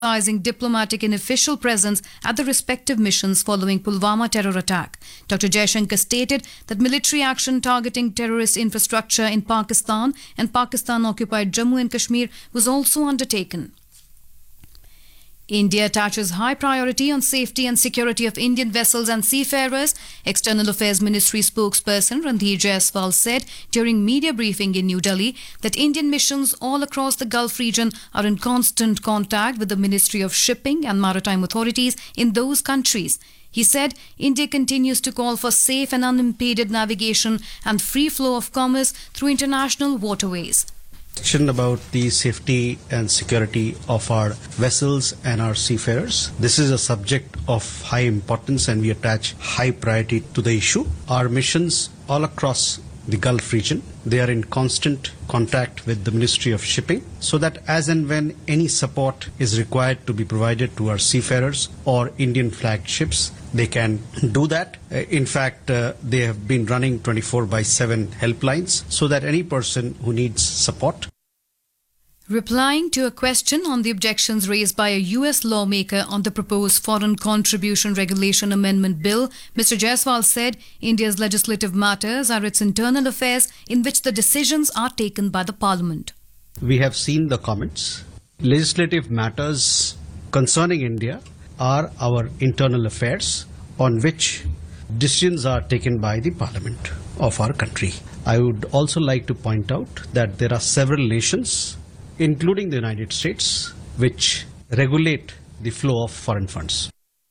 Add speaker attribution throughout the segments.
Speaker 1: emphasizing diplomatic and official presence at the respective missions following Pulwama terror attack. Dr. Jaishankar stated that military action targeting terrorist infrastructure in Pakistan and Pakistan-occupied Jammu and Kashmir was also undertaken. India attaches high priority on safety and security of Indian vessels and seafarers, External Affairs Ministry spokesperson Randhir Jaiswal said during media briefing in New Delhi that Indian missions all across the Gulf region are in constant contact with the Ministry of Shipping and Maritime authorities in those countries. He said India continues to call for safe and unimpeded navigation and free flow of commerce through international waterways.
Speaker 2: About the safety and security of our vessels and our seafarers. This is a subject of high importance and we attach high priority to the issue. Our missions all across the Gulf region, they are in constant contact with the Ministry of Shipping so that as and when any support is required to be provided to our seafarers or Indian flagged ships, they can do that. In fact, they have been running 24/7 helplines so that any person who needs support.
Speaker 1: Replying to a question on the objections raised by a US lawmaker on the proposed Foreign Contribution Regulation Amendment Bill, Mr. Jaiswal said India's legislative matters are its internal affairs in which the decisions are taken by the Parliament.
Speaker 2: We have seen the comments. Legislative matters concerning India are our internal affairs on which decisions are taken by the Parliament of our country. I would also like to point out that there are several nations, including the United States, which regulate the flow of foreign funds.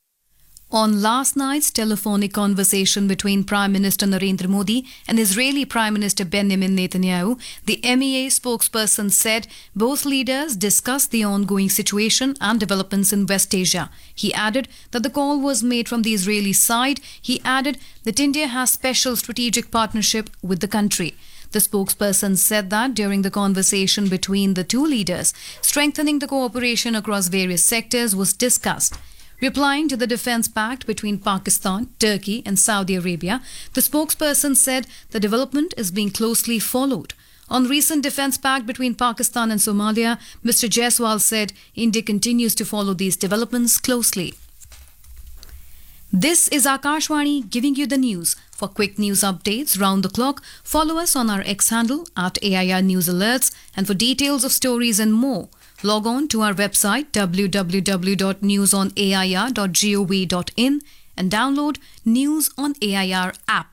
Speaker 1: On last night's telephonic conversation between Prime Minister Narendra Modi and Israeli Prime Minister Benjamin Netanyahu, the MEA spokesperson said both leaders discussed the ongoing situation and developments in West Asia. He added that the call was made from the Israeli side. He added that India has special strategic partnership with the country. The spokesperson said that during the conversation between the two leaders, strengthening the cooperation across various sectors was discussed. Replying to the defense pact between Pakistan, Turkey and Saudi Arabia, the spokesperson said the development is being closely followed. On recent defense pact between Pakistan and Somalia, Mr. Jaiswal said India continues to follow these developments closely. This is Akashwani giving you the news. For quick news updates round the clock, follow us on our X handle at AIR News Alerts, and for details of stories and more, log on to our website www.newsonair.gov.in and download News on AIR app.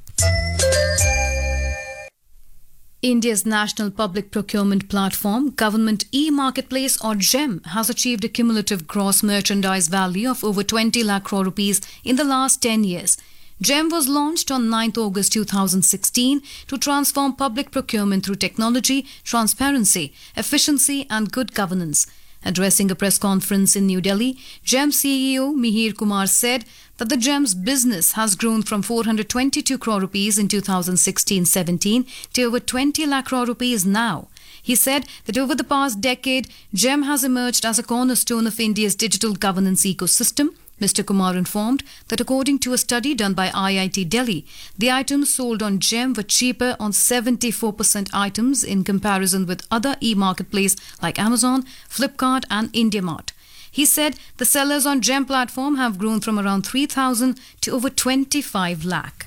Speaker 1: India's National Public Procurement Platform, Government E-Marketplace or GEM, has achieved a cumulative gross merchandise value of over 20 lakh crore rupees in the last 10 years. GEM was launched on 9th August 2016 to transform public procurement through technology, transparency, efficiency and good governance. Addressing a press conference in New Delhi, GEM CEO Mihir Kumar said that the GEM's business has grown from 422 crore rupees in 2016-17 to over 20 lakh crore rupees now. He said that over the past decade, GEM has emerged as a cornerstone of India's digital governance ecosystem. Mr. Kumar informed that according to a study done by IIT Delhi, the items sold on GEM were cheaper on 74% items in comparison with other e-marketplaces like Amazon, Flipkart and IndiaMart. He said the sellers on GEM platform have grown from around 3,000 to over 25 lakh.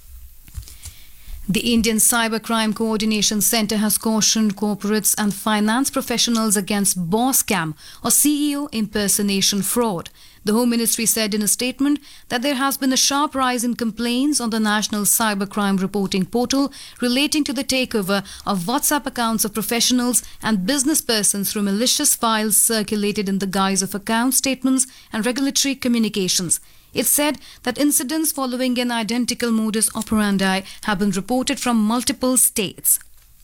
Speaker 1: The Indian Cybercrime Coordination Centre has cautioned corporates and finance professionals against boss scam or CEO impersonation fraud. The Home Ministry said in a statement that there has been a sharp rise in complaints on the National Cybercrime Reporting Portal relating to the takeover of WhatsApp accounts of professionals and business persons through malicious files circulated in the guise of account statements and regulatory communications. It said that incidents following an identical modus operandi have been reported from multiple states.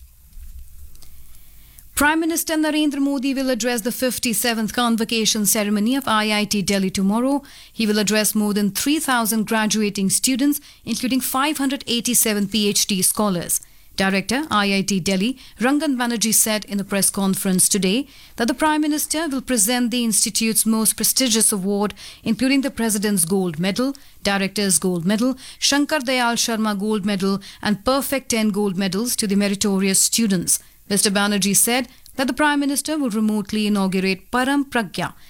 Speaker 1: Prime Minister Narendra Modi will address the 57th convocation ceremony of IIT Delhi tomorrow. He will address more than 3,000 graduating students, including 587 PhD scholars. Director, IIT Delhi, Rangan Banerjee said in a press conference today that the Prime Minister will present the institute's most prestigious award, including the President's Gold Medal, Director's Gold Medal, Shankar Dayal Sharma Gold Medal and Perfect 10 Gold Medals to the meritorious students. Mr. Banerjee said that the Prime Minister will remotely inaugurate Param Pragya,